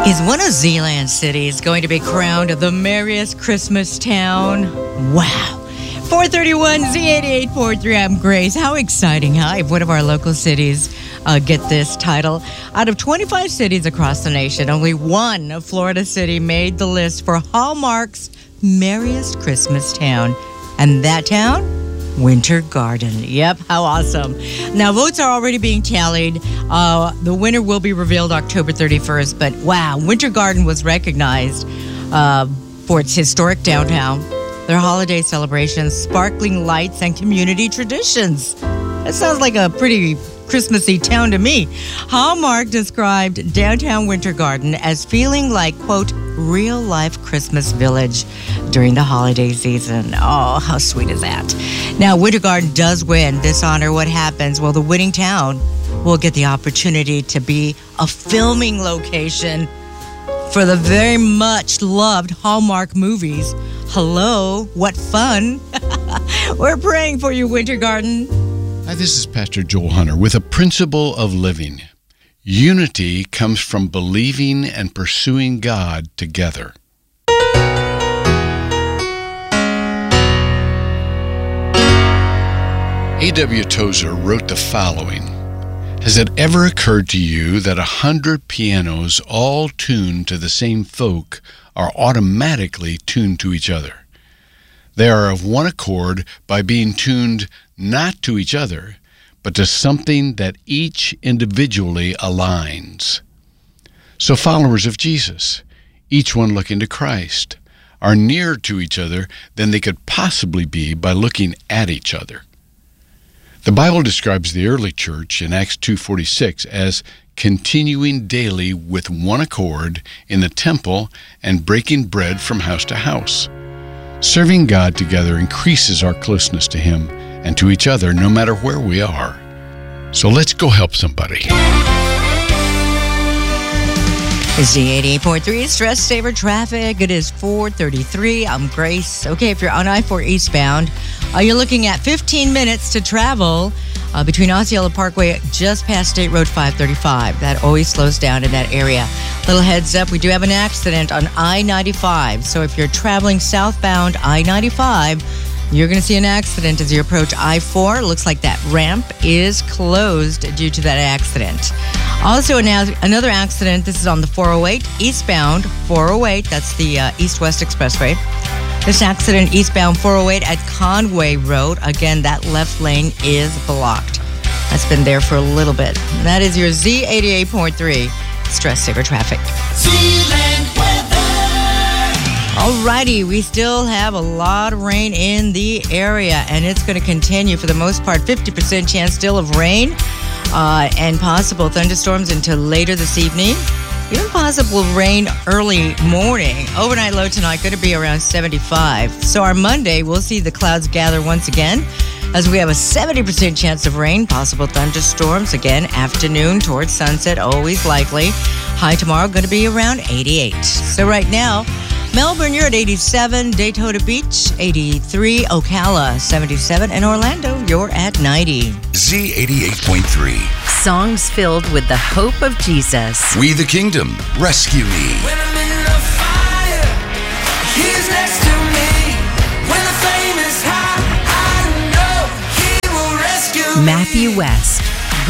Is one of Zeeland's cities going to be crowned the merriest Christmas town? Wow. 431 Z88.3. I'm Grace. How exciting, huh? If one of our local cities get this title. Out of 25 cities across the nation, only one of Florida City made the list for Hallmark's merriest Christmas town. And that town? Winter Garden. Yep, how awesome. Now, votes are already being tallied. The winner will be revealed October 31st. But wow, Winter Garden was recognized for its historic downtown, their holiday celebrations, sparkling lights, and community traditions. That sounds like a pretty Christmassy town to me. Hallmark described downtown Winter Garden as feeling like, quote, real-life Christmas village during the holiday season. Oh, how sweet is that? Now, Winter Garden does win this honor. What happens? Well, the winning town will get the opportunity to be a filming location for the very much loved Hallmark movies. Hello, what fun. We're praying for you, Winter Garden. Hi, this is Pastor Joel Hunter with a principle of living. Unity comes from believing and pursuing God together. A.W. Tozer wrote the following: Has it ever occurred to you that 100 pianos all tuned to the same folk are automatically tuned to each other? They are of one accord by being tuned not to each other, but to something that each individually aligns. So followers of Jesus, each one looking to Christ, are nearer to each other than they could possibly be by looking at each other. The Bible describes the early church in Acts 2:46 as continuing daily with one accord in the temple and breaking bread from house to house. Serving God together increases our closeness to Him and to each other no matter where we are. So let's go help somebody. Z88.3 Stress Saver Traffic. It is 4:33. I'm Grace. Okay, if you're on I-4 eastbound, you're looking at 15 minutes to travel between Osceola Parkway just past State Road 535. That always slows down in that area. Little heads up, we do have an accident on I-95. So if you're traveling southbound I-95, you're going to see an accident as you approach I-4. Looks like that ramp is closed due to that accident. Also, another accident. This is on the 408, eastbound 408. That's the east-west expressway. This accident eastbound 408 at Conway Road. Again, that left lane is blocked. That's been there for a little bit. And that is your Z88.3 Stress Saver Traffic. Zeeland weather. Alrighty, we still have a lot of rain in the area, and it's going to continue for the most part. 50% chance still of rain and possible thunderstorms until later this evening. Even possible rain early morning. Overnight low tonight going to be around 75. So our Monday, we'll see the clouds gather once again as we have a 70% chance of rain, possible thunderstorms again afternoon towards sunset, always likely. High tomorrow going to be around 88. So right now, Melbourne, you're at 87. Daytona Beach, 83. Ocala, 77. And Orlando, you're at 90. Z88.3. Songs filled with the hope of Jesus. We the Kingdom, Rescue Me. When I'm in the fire, He's next to me. When the flame is high, I know He will rescue me. Matthew West.